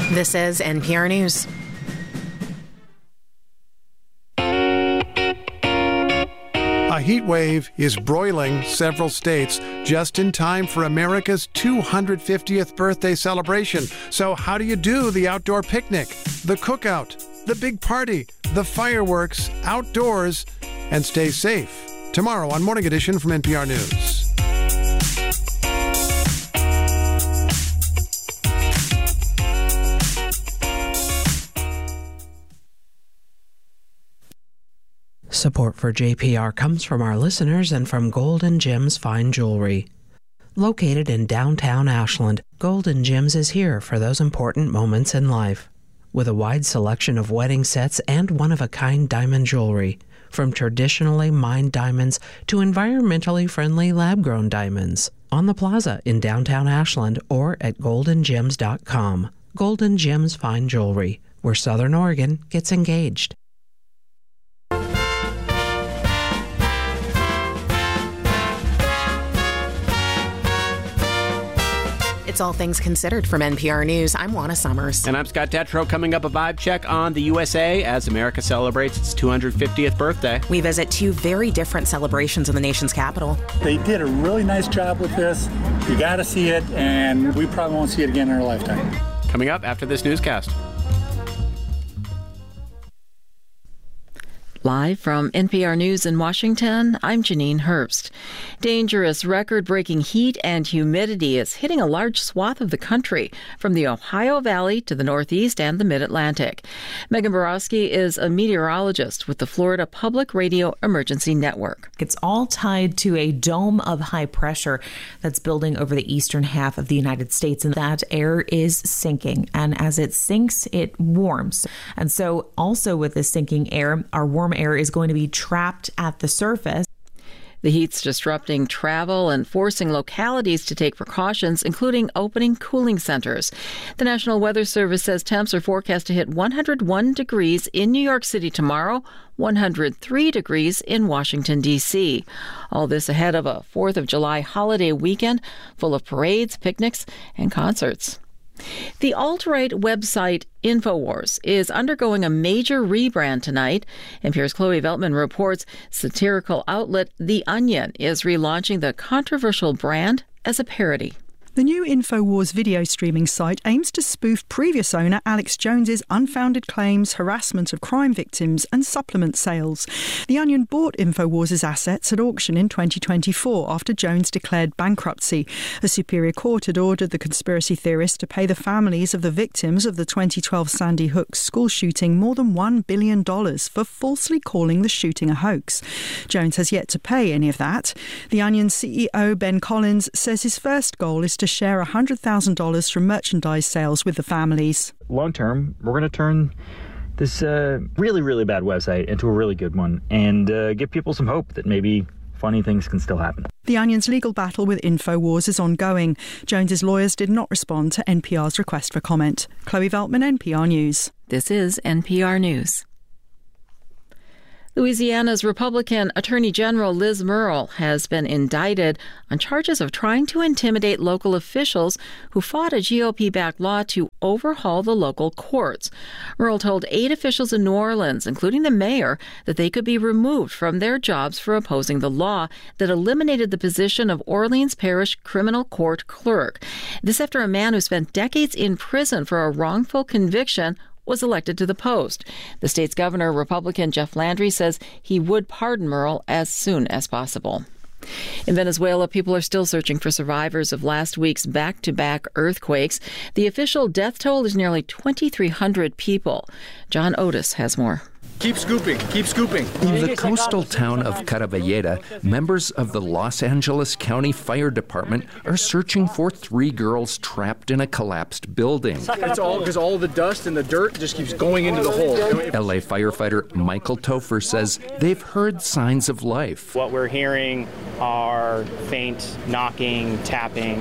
This is NPR News. A heat wave is broiling several states just in time for America's 250th birthday celebration. So how do you do the outdoor picnic, the cookout, the big party, the fireworks, outdoors, and stay safe? Tomorrow on Morning Edition from NPR News. Support for JPR comes from our listeners and from Golden Gems Fine Jewelry. Located in downtown Ashland, Golden Gems is here for those important moments in life. With a wide selection of wedding sets and one-of-a-kind diamond jewelry, from traditionally mined diamonds to environmentally friendly lab-grown diamonds. On the plaza in downtown Ashland or at goldengems.com. Golden Gems Fine Jewelry, where Southern Oregon gets engaged. It's All Things Considered from NPR News. I'm Juana Summers. And I'm Scott Detrow. Coming up, a vibe check on the USA as America celebrates its 250th birthday. We visit two very different celebrations in the nation's capital. They did a really nice job with this. You got to see it, and we probably won't see it again in our lifetime. Coming up after this newscast. Live from NPR News in Washington, I'm Janine Herbst. Dangerous record-breaking heat and humidity is hitting a large swath of the country, from the Ohio Valley to the Northeast and the Mid-Atlantic. Megan Borowski is a meteorologist with the Florida Public Radio Emergency Network. It's all tied to a dome of high pressure that's building over the eastern half of the United States, and that air is sinking. And as it sinks, it warms. And so also with this sinking air, our warm air is going to be trapped at the surface. The heat's disrupting travel and forcing localities to take precautions, including opening cooling centers. The National Weather Service says temps are forecast to hit 101 degrees in New York City tomorrow, 103 degrees in Washington, D.C. All this ahead of a 4th of July holiday weekend full of parades, picnics, and concerts. The alt-right website InfoWars is undergoing a major rebrand tonight. NPR's Chloe Veltman reports satirical outlet The Onion is relaunching the controversial brand as a parody. The new InfoWars video streaming site aims to spoof previous owner Alex Jones's unfounded claims, harassment of crime victims and supplement sales. The Onion bought InfoWars' assets at auction in 2024 after Jones declared bankruptcy. A Superior Court had ordered the conspiracy theorists to pay the families of the victims of the 2012 Sandy Hook school shooting more than $1 billion for falsely calling the shooting a hoax. Jones has yet to pay any of that. The Onion CEO Ben Collins says his first goal is to share $100,000 from merchandise sales with the families. Long term, we're going to turn this really, really bad website into a really good one and give people some hope that maybe funny things can still happen. The Onion's legal battle with InfoWars is ongoing. Jones's lawyers did not respond to NPR's request for comment. Chloe Veltman, NPR News. This is NPR News. Louisiana's Republican Attorney General Liz Murrill has been indicted on charges of trying to intimidate local officials who fought a GOP-backed law to overhaul the local courts. Murrill told 8 officials in New Orleans, including the mayor, that they could be removed from their jobs for opposing the law that eliminated the position of Orleans Parish Criminal Court Clerk. This after a man who spent decades in prison for a wrongful conviction was elected to the post. The state's governor, Republican Jeff Landry, says he would pardon Murrill as soon as possible. In Venezuela, people are still searching for survivors of last week's back-to-back earthquakes. The official death toll is nearly 2,300 people. John Otis has more. Keep scooping, keep scooping. In the coastal town of Caravalleda, members of the Los Angeles County Fire Department are searching for 3 girls trapped in a collapsed building. It's all because all the dust and the dirt just keeps going into the hole. LA firefighter Michael Topher says they've heard signs of life. What we're hearing are faint knocking, tapping,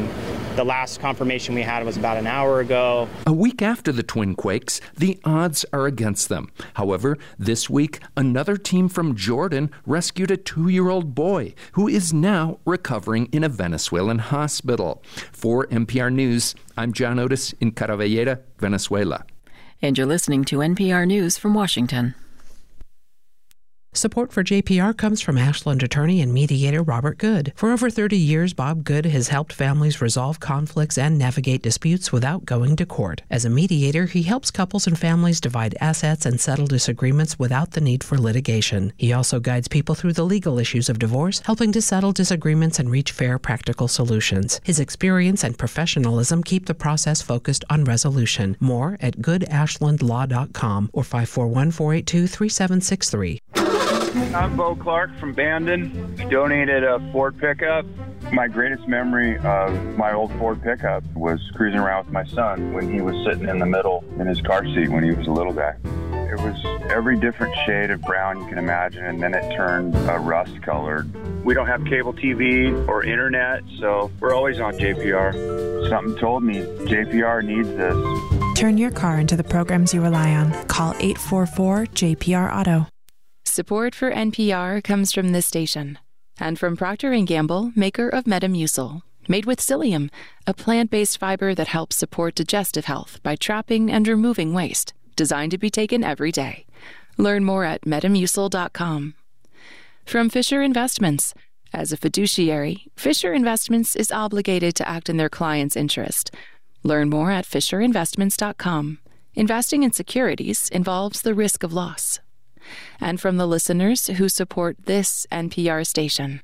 The last confirmation we had was about an hour ago. A week after the twin quakes, the odds are against them. However, this week, another team from Jordan rescued a 2-year-old boy who is now recovering in a Venezuelan hospital. For NPR News, I'm John Otis in Caravalleda, Venezuela. And you're listening to NPR News from Washington. Support for JPR comes from Ashland attorney and mediator Robert Good. For over 30 years, Bob Good has helped families resolve conflicts and navigate disputes without going to court. As a mediator, he helps couples and families divide assets and settle disagreements without the need for litigation. He also guides people through the legal issues of divorce, helping to settle disagreements and reach fair, practical solutions. His experience and professionalism keep the process focused on resolution. More at goodashlandlaw.com or 541-482-3763. I'm Bo Clark from Bandon. We donated a Ford pickup. My greatest memory of my old Ford pickup was cruising around with my son when he was sitting in the middle in his car seat when he was a little guy. It was every different shade of brown you can imagine, and then it turned rust colored. We don't have cable TV or internet, so we're always on JPR. Something told me JPR needs this. Turn your car into the programs you rely on. Call 844-JPR-AUTO. Support for NPR comes from this station and from Procter & Gamble, maker of Metamucil, made with psyllium, a plant-based fiber that helps support digestive health by trapping and removing waste, designed to be taken every day. Learn more at metamucil.com. From Fisher Investments. As a fiduciary, Fisher Investments is obligated to act in their client's interest. Learn more at fisherinvestments.com. Investing in securities involves the risk of loss. And from the listeners who support this NPR station.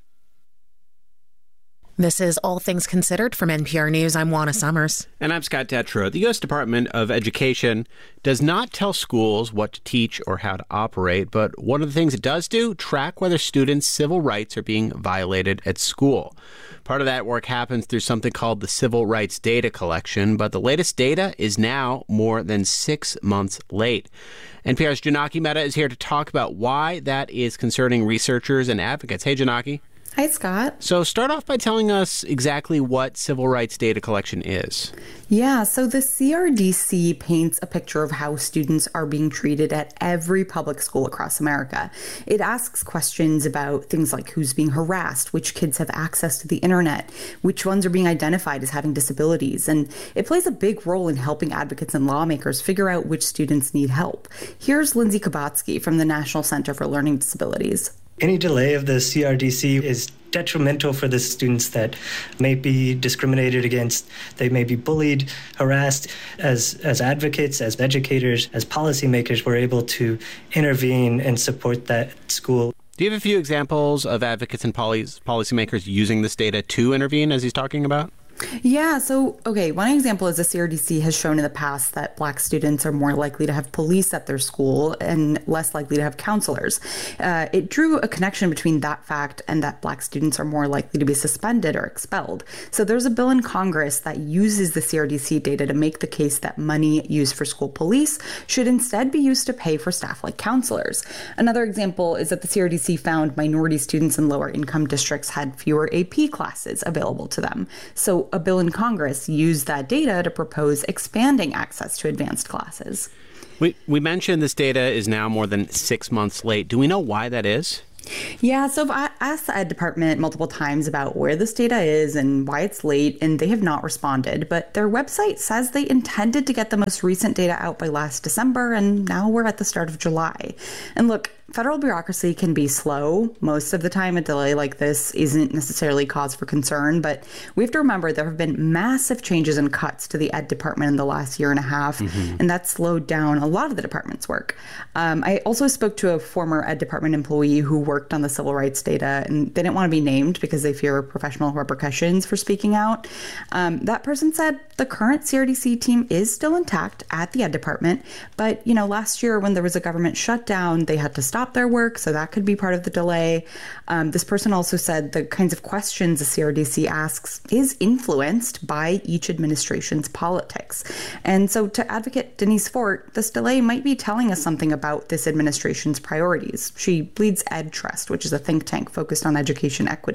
This is All Things Considered from NPR News. I'm Juana Summers. And I'm Scott Detrow. The U.S. Department of Education does not tell schools what to teach or how to operate, but one of the things it does do, track whether students' civil rights are being violated at school. Part of that work happens through something called the Civil Rights Data Collection, but the latest data is now more than 6 months late. NPR's Janaki Mehta is here to talk about why that is concerning researchers and advocates. Hey, Janaki. Hi, Scott. So start off by telling us exactly what civil rights data collection is. Yeah, so the CRDC paints a picture of how students are being treated at every public school across America. It asks questions about things like who's being harassed, which kids have access to the internet, which ones are being identified as having disabilities, and it plays a big role in helping advocates and lawmakers figure out which students need help. Here's Lindsay Kabatsky from the National Center for Learning Disabilities. Any delay of the CRDC is detrimental for the students that may be discriminated against. They may be bullied, harassed. As advocates, as educators, as policymakers, we're able to intervene and support that school. Do you have a few examples of advocates and policymakers using this data to intervene, as he's talking about? Yeah, so, one example is the CRDC has shown in the past that Black students are more likely to have police at their school and less likely to have counselors. It drew a connection between that fact and that Black students are more likely to be suspended or expelled. So there's a bill in Congress that uses the CRDC data to make the case that money used for school police should instead be used to pay for staff like counselors. Another example is that the CRDC found minority students in lower income districts had fewer AP classes available to them. So a bill in Congress used that data to propose expanding access to advanced classes. We mentioned this data is now more than 6 months late. Do we know why that is? Yeah, so I've asked the Ed Department multiple times about where this data is and why it's late, and they have not responded. But their website says they intended to get the most recent data out by last December, and now we're at the start of July. And look, federal bureaucracy can be slow. Most of the time, a delay like this isn't necessarily cause for concern, but we have to remember there have been massive changes and cuts to the Ed Department in the last year and a half, and that slowed down a lot of the department's work. I also spoke to a former Ed Department employee who worked on the civil rights data, and they didn't want to be named because they fear professional repercussions for speaking out. That person said the current CRDC team is still intact at the Ed Department, but last year when there was a government shutdown, they had to stop their work, so that could be part of the delay. This person also said the kinds of questions the CRDC asks is influenced by each administration's politics. And so to advocate Denise Fort, this delay might be telling us something about this administration's priorities. She leads Ed Trust, which is a think tank focused on education equity.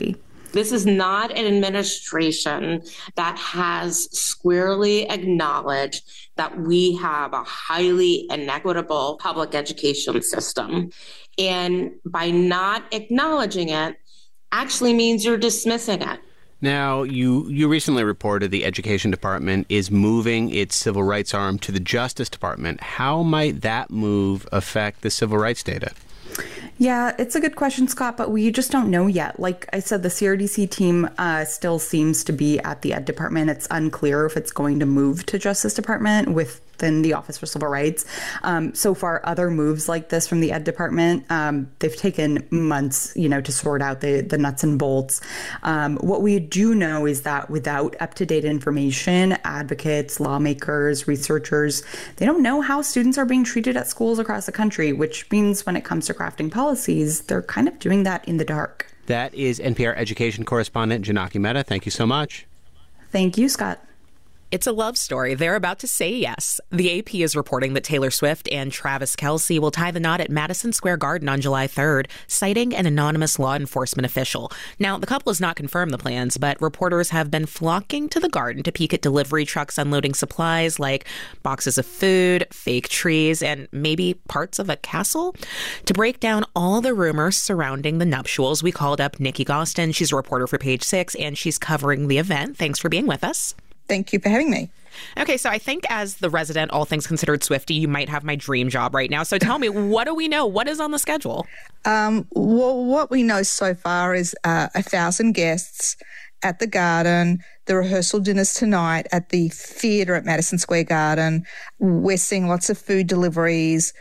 This is not an administration that has squarely acknowledged that we have a highly inequitable public education system. And by not acknowledging it actually means you're dismissing it. Now, you recently reported the Education Department is moving its civil rights arm to the Justice Department. How might that move affect the civil rights data? Yeah, it's a good question, Scott, but we just don't know yet. Like I said, the CRDC team still seems to be at the Ed Department. It's unclear if it's going to move to Justice Department within the Office for Civil Rights. So far, other moves like this from the Ed Department, they've taken months, to sort out the nuts and bolts. What we do know is that without up-to-date information, advocates, lawmakers, researchers, they don't know how students are being treated at schools across the country, which means when it comes to crafting policies, they're kind of doing that in the dark. That is NPR education correspondent Janaki Mehta. Thank you so much. Thank you, Scott. It's a love story. They're about to say yes. The AP is reporting that Taylor Swift and Travis Kelce will tie the knot at Madison Square Garden on July 3rd, citing an anonymous law enforcement official. Now, the couple has not confirmed the plans, but reporters have been flocking to the garden to peek at delivery trucks unloading supplies like boxes of food, fake trees, and maybe parts of a castle. To break down all the rumors surrounding the nuptials, we called up Nikki Gostin. She's a reporter for Page Six, and she's covering the event. Thanks for being with us. Thank you for having me. Okay, so I think as the resident, all things considered Swiftie, you might have my dream job right now. So tell me, what do we know? What is on the schedule? Well, what we know so far is 1,000 guests at the Garden, the rehearsal dinners tonight at the theatre at Madison Square Garden. We're seeing lots of food deliveries.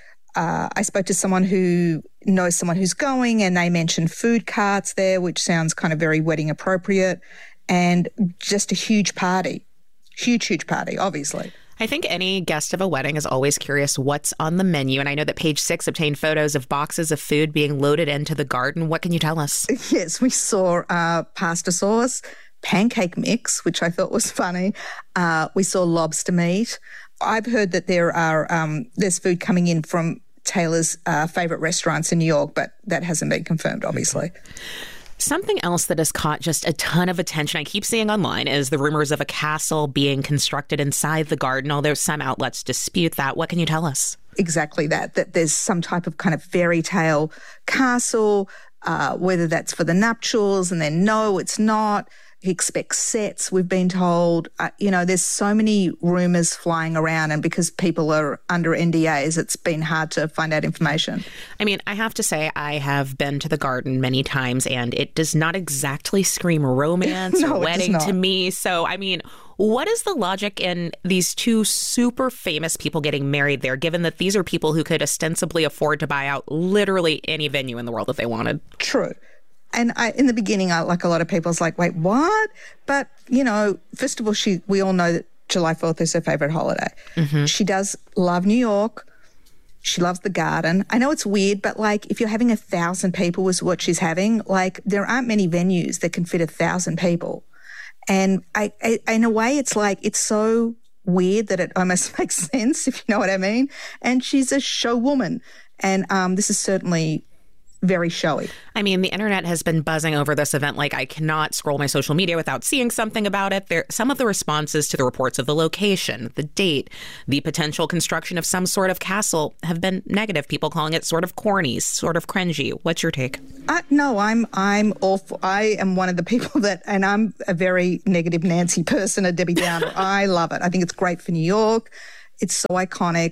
I spoke to someone who knows someone who's going, and they mentioned food carts there, which sounds kind of very wedding appropriate, and just a huge party. Huge party, obviously. I think any guest of a wedding is always curious what's on the menu. And I know that Page Six obtained photos of boxes of food being loaded into the garden. What can you tell us? Yes, we saw pasta sauce, pancake mix, which I thought was funny. We saw lobster meat. I've heard that there's food coming in from Taylor's favorite restaurants in New York, but that hasn't been confirmed, obviously. Something else that has caught just a ton of attention I keep seeing online is the rumors of a castle being constructed inside the garden, although some outlets dispute that. What can you tell us? Exactly that there's some type of kind of fairy tale castle, whether that's for the nuptials, and then no, it's not. He expects sets, we've been told. There's so many rumors flying around, and because people are under NDAs, it's been hard to find out information. I mean, I have to say, I have been to the garden many times, and it does not exactly scream romance or wedding to me. So, I mean, what is the logic in these two super famous people getting married there, given that these are people who could ostensibly afford to buy out literally any venue in the world that they wanted? True. And in the beginning, like a lot of people, was like, wait, what? But, first of all, we all know that July 4th is her favourite holiday. Mm-hmm. She does love New York. She loves the Garden. I know it's weird, but, if you're having 1,000 people is what she's having, there aren't many venues that can fit 1,000 people. And in a way, it's it's so weird that it almost makes sense, if you know what I mean. And she's a show woman. And this is certainly very showy. I mean, the internet has been buzzing over this event like I cannot scroll my social media without seeing something about it. Some of the responses to the reports of the location, the date, the potential construction of some sort of castle have been negative. People calling it sort of corny, sort of cringy. What's your take? No, I'm awful. I am one of the people and I'm a very negative Nancy person, a Debbie Downer. I love it. I think it's great for New York. It's so iconic.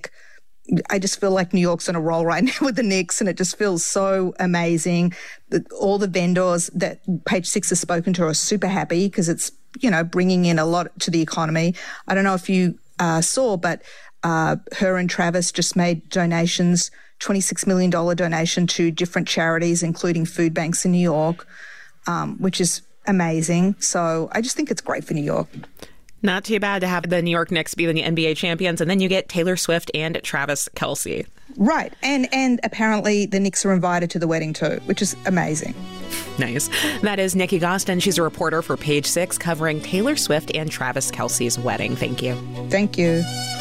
I just feel like New York's on a roll right now with the Knicks, and it just feels so amazing. All the vendors that Page Six has spoken to are super happy because it's, bringing in a lot to the economy. I don't know if you saw, but her and Travis just made donations, $26 million donation to different charities, including food banks in New York, which is amazing. So I just think it's great for New York. Not too bad to have the New York Knicks be the NBA champions, and then you get Taylor Swift and Travis Kelce. Right. And apparently the Knicks are invited to the wedding too, which is amazing. Nice. That is Nikki Gostin. She's a reporter for Page Six covering Taylor Swift and Travis Kelce's wedding. Thank you. Thank you.